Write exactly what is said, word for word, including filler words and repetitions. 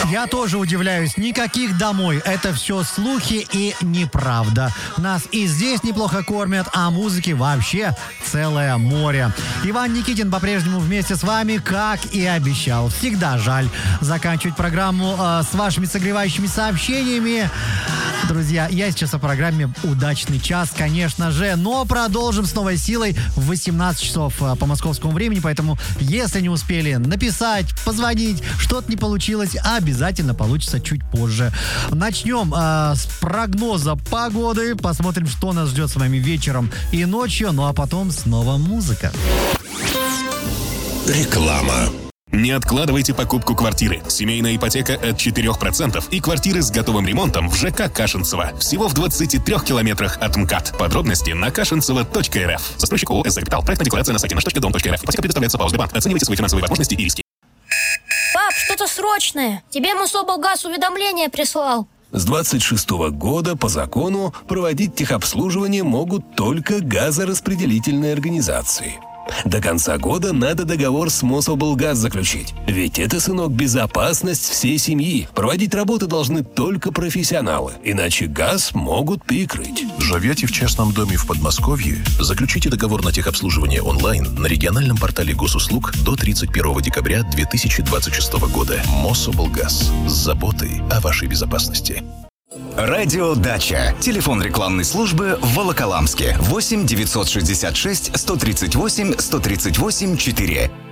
Я тоже удивляюсь. Никаких домой. Это все слухи и неправда. Нас и здесь неплохо кормят, а музыки вообще целое море. Иван Никитин по-прежнему вместе с вами, как и обещал. Всегда жаль заканчивать программу э, с вашими согревающими сообщениями. Друзья, я сейчас о программе «Удачный час», конечно же, но продолжим с новой силой в восемнадцать часов по московскому времени, поэтому если не успели написать, позвонить, что-то не получилось, обязательно получится чуть позже. Начнем э, с прогноза погоды, посмотрим, что нас ждет с вами вечером и ночью, ну а потом снова музыка. Реклама. Не откладывайте покупку квартиры. Семейная ипотека от четырех процентов и квартиры с готовым ремонтом в ЖК Кашинцево. Всего в двадцати трёх километрах от МКАД. Подробности на кашинцево точка эр эф. Застройщик ООО «СД Капитал». Проектная декларация на сайте наш точка дом точка эр эф. Ипотека предоставляется по ОСБ-банк. Оценивайте свои финансовые возможности и риски. Пап, что-то срочное. Тебе Мособлгаз уведомление прислал. С двадцать шестого года по закону проводить техобслуживание могут только газораспределительные организации. До конца года надо договор с Мособлгаз заключить. Ведь это, сынок, безопасность всей семьи. Проводить работы должны только профессионалы, иначе газ могут перекрыть. Живете в частном доме в Подмосковье? Заключите договор на техобслуживание онлайн на региональном портале госуслуг до тридцать первого декабря две тысячи двадцать шестого года. Мособлгаз. С заботой о вашей безопасности. Радио «Дача». Телефон рекламной службы в Волоколамске. восемь девятьсот шестьдесят шесть сто тридцать восемь сто тридцать восемь четыре.